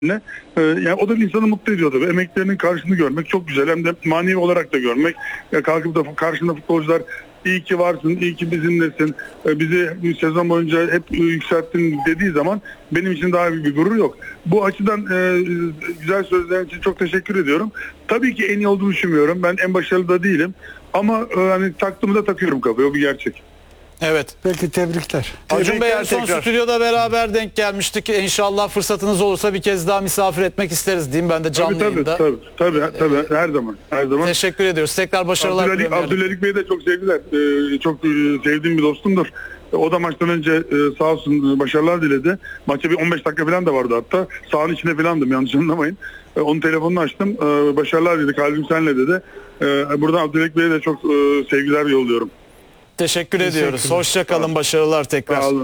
Yani o da bir insanı mutlu ediyordu. Emeklerinin karşılığını görmek çok güzel. Hem de manevi olarak da görmek. Kalkıp da karşında futbolcular iyi ki varsın, iyi ki bizimlesin, bizi sezon boyunca hep yükselttin dediği zaman benim için daha büyük bir gurur yok. Bu açıdan güzel sözlerin için çok teşekkür ediyorum. Tabii ki en iyi olduğunu düşünmüyorum. Ben en başarılı da değilim. Ama hani taktığımı da takıyorum kafaya. O bir gerçek. Evet. Peki tebrikler. Acun Bey en son stüdyoda beraber denk gelmiştik. İnşallah fırsatınız olursa bir kez daha misafir etmek isteriz diyeyim. Ben de canlı yayında. Tabii her zaman. Teşekkür ediyoruz. Tekrar başarılar. Abdülhalik Bey'e de çok sevgiler. Çok sevdiğim bir dostumdur. O da maçtan önce sağ olsun başarılar diledi. Maça bir 15 dakika falan da vardı hatta. Sahanın içinde falandım, yanlış anlamayın. Onun telefonunu açtım. Başarılar dedi, kalbim senle dedi. Buradan Abdülhalik Bey'e de çok sevgiler yolluyorum. Teşekkür ediyoruz. Hoşça kalın, başarılar tekrar. Sağ olun.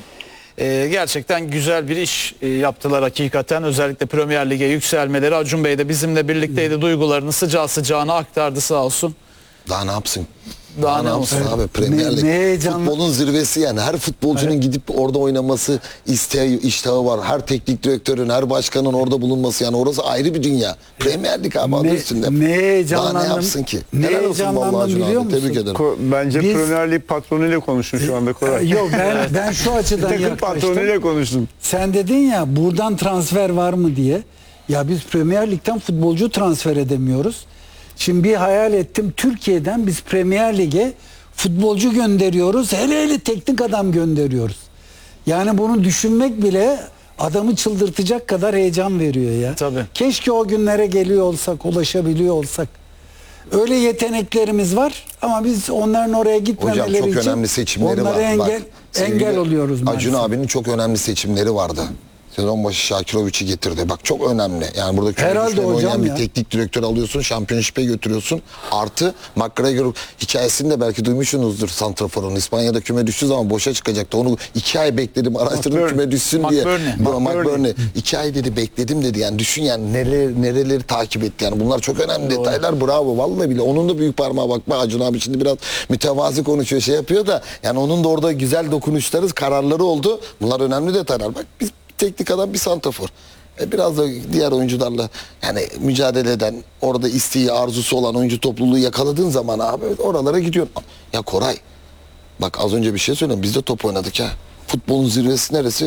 Gerçekten güzel bir iş yaptılar hakikaten. Özellikle Premier Lig'e yükselmeleri. Acun Bey de bizimle birlikteydi. Duygularını sıcağı sıcağına aktardı sağ olsun. Daha ne yapsın? Daha ne yapsın olsun? abi? Premier Lig futbolun zirvesi yani. Her futbolcunun gidip orada oynaması isteği, iştahı var. Her teknik direktörün, her başkanın orada bulunması yani orası ayrı bir dünya. Premier Lig abi adı üstünde. Daha ne yapsın ki? Ne heyecanlandım biliyor musun? Tebrik ederim. Bence Premier Lig patronuyla konuşun şu anda Koray. Yok ben şu açıdan yaklaştım. Patronuyla konuştum. Sen dedin ya buradan transfer var mı diye. Ya biz Premier Lig'den futbolcu transfer edemiyoruz. Şimdi bir hayal ettim, Türkiye'den biz Premier Lig'e futbolcu gönderiyoruz, hele teknik adam gönderiyoruz. Yani bunu düşünmek bile adamı çıldırtacak kadar heyecan veriyor ya. Tabii. Keşke o günlere geliyor olsak, ulaşabiliyor olsak. Öyle yeteneklerimiz var ama biz onların oraya gitmemeleri için hocam çok önemli seçimleri onlara var. engel oluyoruz maalesef. Acun abinin çok önemli seçimleri vardı. Sezon başı Şakiroviç'i getirdi. Bak çok önemli. Yani burada küme oynayan bir teknik direktör alıyorsun, şampiyonşipe götürüyorsun. Artı McGregor hikayesini de belki duymuşsunuzdur, santraforun. İspanya'da küme düştüğü zaman boşa çıkacaktı. Onu 2 ay bekledim, araştırdım küme düşsün diye. McBurney. 2 ay dedi bekledim dedi. Yani düşün yani nereleri takip etti. Yani bunlar çok önemli detaylar. Bravo vallahi bile. Onun da büyük parmağı bakma. Acun abi şimdi biraz mütevazi konuşuyor, şey yapıyor da yani onun da orada güzel dokunuşları, kararları oldu. Bunlar önemli detaylar. Bak biz teknik adam bir santrafor. Biraz da diğer oyuncularla yani mücadele eden, orada isteği, arzusu olan oyuncu topluluğu yakaladığın zaman abi oralara gidiyorsun. Ya Koray, bak az önce bir şey söyledim. Biz de top oynadık ha. Futbolun zirvesi neresi?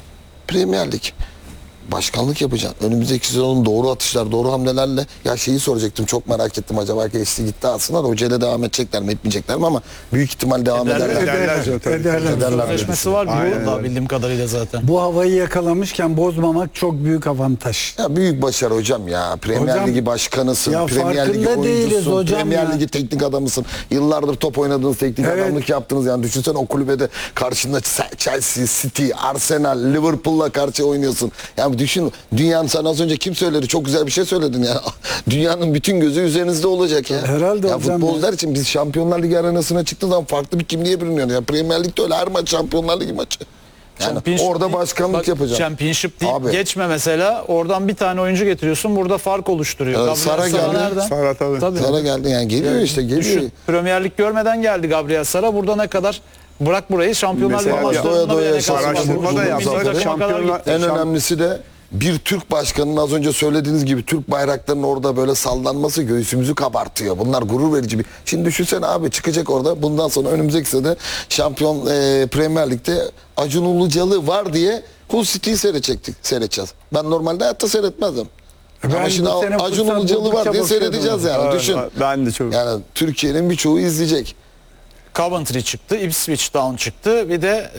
Premier Lig. Başkanlık yapacaksın. Önümüzdeki sezonun doğru atışlar, doğru hamlelerle ya şeyi soracaktım. Çok merak ettim acaba geçti gitti aslında da hocayla devam edecekler mi etmeyecekler mi ama büyük ihtimal devam ederler. Sözleşmesi var burada bildiğim kadarıyla zaten. Bu havayı yakalamışken bozmamak çok büyük avantaj. Ya büyük başarı hocam ya. Premier Ligi başkanısın. Ya Premier Ligi oyuncusun. Hocam Premier ya. Ligi teknik adamısın. Yıllardır top oynadınız, teknik adamlık yaptınız. Yani düşünsene o kulübede karşında Chelsea, City, Arsenal, Liverpool'la karşı oynuyorsun. Yani düşün, dünyanın, sen az önce kim söyledi? Çok güzel bir şey söyledin ya. Dünyanın bütün gözü üzerinizde olacak ya. Herhalde ya hocam. Futbolcular için biz Şampiyonlar Ligi arenasına çıktığı zaman farklı bir kimliğe bürünüyor. Ya Premier Lig'de öyle her maç Şampiyonlar Ligi maçı. Yani orada başkanlık yapacağım. Championship değil. Geçme mesela. Oradan bir tane oyuncu getiriyorsun. Burada fark oluşturuyor. Sara geldi. Sara geldi yani geliyor işte geliyor. Düşün, Premier Lig görmeden geldi Gabriel Sara. Burada ne kadar bırak burayı Şampiyonlar Ligi maçlarında araştırmada yaptılar. En önemlisi de bir Türk başkanının az önce söylediğiniz gibi Türk bayraklarının orada böyle sallanması göğsümüzü kabartıyor. Bunlar gurur verici bir. Şimdi düşünsene abi çıkacak orada. Bundan sonra önümüzdeki sene şampiyon Premier Lig'de Acun Ilıcalı var diye Hull City'yi seyredeceğiz. Ben normalde hayatta seyretmezdim. Ama şimdi Acun Ilıcalı var diye seyredeceğiz yani. Düşün. Ben de çok. Yani Türkiye'nin birçoğu izleyecek. Coventry çıktı, Ipswich Town çıktı. Bir de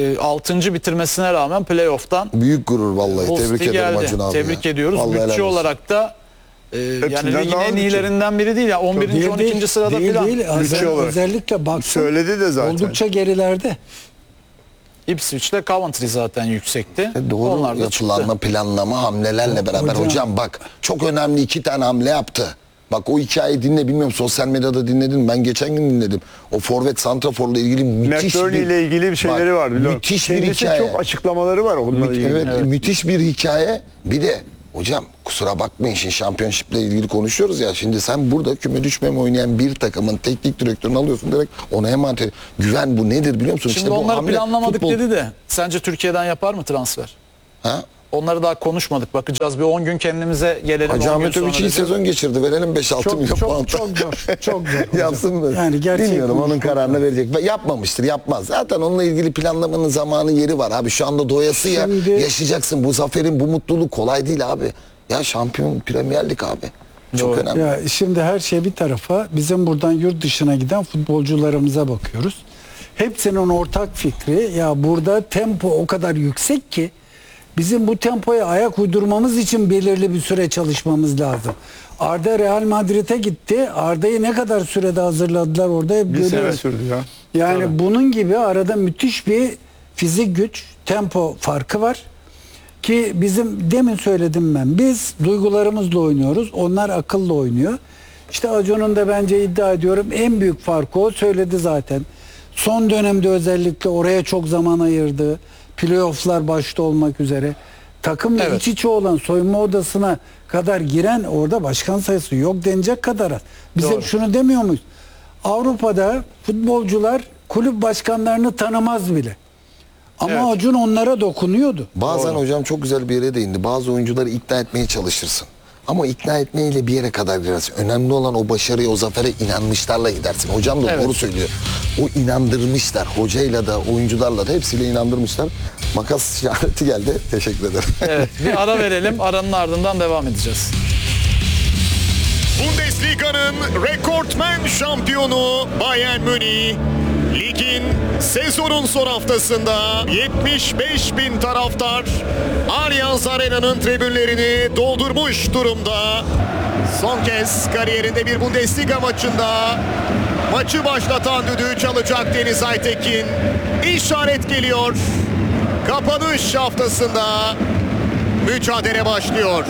6. bitirmesine rağmen playoff'tan büyük gurur vallahi. Tebrik ederim Acun abi. Tebrik ediyoruz. Vallahi bütçe olarak da yani ligin en iyilerinden biri değil. Yani 11. 12. sırada falan. Bütçe olarak. Özellikle baksın. Söyledi de zaten. Oldukça gerilerde. Ipswich'le Coventry zaten yüksekti. Doğru. Onlar da yapılanma, çıktı. planlama, hamlelerle beraber. Hocam bak çok önemli 2 tane hamle yaptı. Bak o hikayeyi dinle, bilmiyorum sosyal medyada dinledin. Ben geçen gün dinledim. O forvet santraforla ilgili müthiş McBurney ile ilgili bir şeyleri var. Müthiş bir hikaye. Çok açıklamaları var. Evet, müthiş bir hikaye. Bir de hocam kusura bakmayın şimdi şampiyonşiple ilgili konuşuyoruz ya. Şimdi sen burada küme düşmeme oynayan bir takımın teknik direktörünü alıyorsun direkt ona emanet ediyorsun. Güven bu nedir biliyor musun? Şimdi işte onları bu hamle, planlamadık futbol. dedi de sence Türkiye'den yapar mı transfer? Ha? Onları daha konuşmadık. Bakacağız. Bir 10 gün kendimize gelelim. Hacı 10 gün Ahmet Övüç sonra iyi sezon geçirdi. Verelim 5-6 milyon pound. Çok zor. Çok zor. Yapsın mı? Yani gerçek bilmiyorum, onun konuşmak kararını verecek. Ve yapmamıştır, yapmaz. Zaten onunla ilgili planlamanın zamanı, yeri var abi. Şu anda doyası ya. Şimdi- Yaşayacaksın bu zaferin, bu mutluluk kolay değil abi. Ya şampiyon Premier Lig abi. Çok Doğru. önemli. Ya şimdi her şey bir tarafa, bizim buradan yurt dışına giden futbolcularımıza bakıyoruz. Hepsinin ortak fikri, ya burada tempo o kadar yüksek ki bizim bu tempoya ayak uydurmamız için belirli bir süre çalışmamız lazım. Arda Real Madrid'e gitti. Arda'yı ne kadar sürede hazırladılar orada hep Bir sene görüyoruz. sürdü ya. Yani bunun gibi arada müthiş bir fizik güç, tempo farkı var. Ki bizim demin söyledim ben. Biz duygularımızla oynuyoruz. Onlar akılla oynuyor. İşte Acun'un da bence iddia ediyorum en büyük farkı o. Söyledi zaten. Son dönemde özellikle oraya çok zaman ayırdı. Playoff'lar başta olmak üzere. Takımla Evet. iç içe olan soyunma odasına kadar giren orada başkan sayısı yok denecek kadar az. Biz Doğru. hep şunu demiyor muyuz? Avrupa'da futbolcular kulüp başkanlarını tanımaz bile. Ama Evet. Acun onlara dokunuyordu. Bazen hocam çok güzel bir yere değindi. Bazı oyuncuları ikna etmeye çalışırsın. Ama ikna etmeyle bir yere kadar gidersin. Önemli olan o başarıya, o zafere inanmışlarla gidersin. Hocam da Evet. doğru söylüyor. O inandırmışlar. Hocayla da, oyuncularla da hepsiyle inandırmışlar. Makas işareti geldi. Teşekkür ederim. Evet, bir ara verelim. Aranın ardından devam edeceğiz. Bundesliga'nın rekortmen şampiyonu Bayern Münih, ligin sezonun son haftasında 75.000 taraftar Allianz Arena'nın tribünlerini doldurmuş durumda. Son kez kariyerinde bir Bundesliga maçında maçı başlatan düdüğü çalacak Deniz Aytekin. İşaret geliyor. Kapanış haftasında mücadele başlıyor.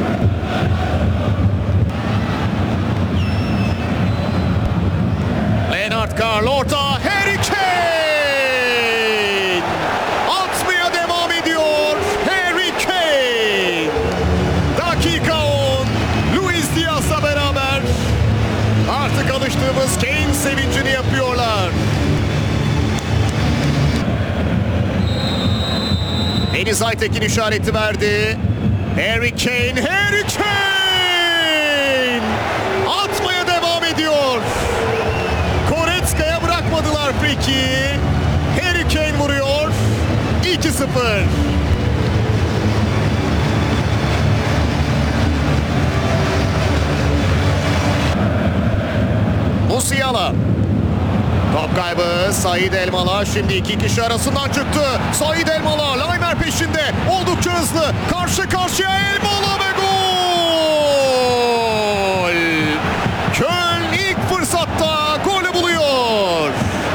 Lennart Karl orta, Harry Kane! Atmaya devam ediyor Harry Kane! Dakika 10, Luis Diaz'la beraber artık alıştığımız Kane sevincini yapıyorlar. Deniz Aytekin işareti verdi. Harry Kane, Harry Kane! Atmaya devam ediyor. Goretzka'ya bırakmadılar friki. Harry Kane vuruyor. 2-0. Musiala. Top kaybı Said Elmalı. Şimdi iki kişi arasından çıktı. Said Elmalı. Laimer peşinde. Oldukça hızlı. Karşı karşıya Elmalı ve gol. Köln ilk fırsatta golü buluyor.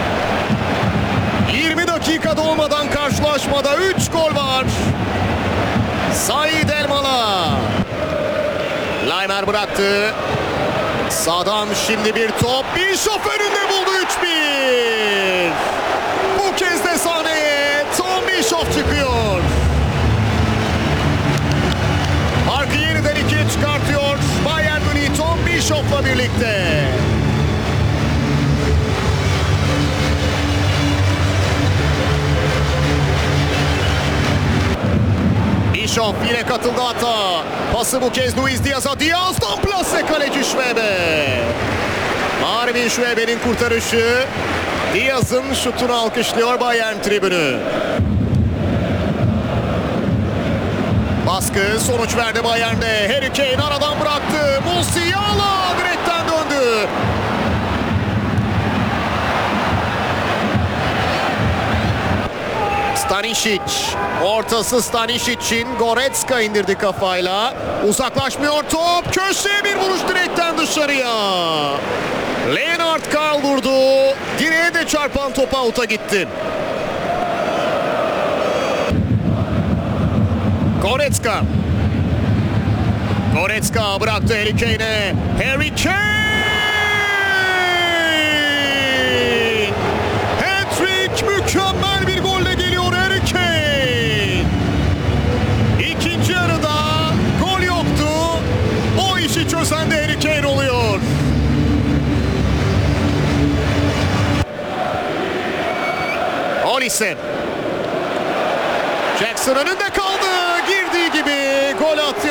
20 dakikada olmadan karşılaşmada 3 gol var. Said Elmalı. Laimer bıraktı. Sağdan şimdi bir top. Bischoff önünde buldu 3-1. Bu kez de sahneye Tom Bischoff çıkıyor. Farkı yeniden 2'ye çıkartıyor Bayern Münih Tom Bischoff'la birlikte. Bischoff yine katıldı hata. Pası bu kez Luis Diaz'a. Diaz'dan plase kaleci Schwebe. Marvin Schwebe'nin kurtarışı. Diaz'ın şutunu alkışlıyor Bayern tribünü. Baskı sonuç verdi Bayern'de. Harry Kane aradan bıraktı. Musiala direkten döndü. Stanisic. Ortası Stanisic'in. Goretzka indirdi kafayla. Uzaklaşmıyor top. Köşeye bir vuruş direkten dışarıya. Lennart Karl vurdu. Direğe de çarpan top out'a gitti. Goretzka. Goretzka bıraktı Harry Kane'e. Harry Kane! Hat-trick, mükemmel bir golle geliyor Harry Kane. İkinci yarıda gol yoktu. O işi çözen de Harry Kane oluyor. Olisen. Jackson önünde kaldı. Girdi gol attı.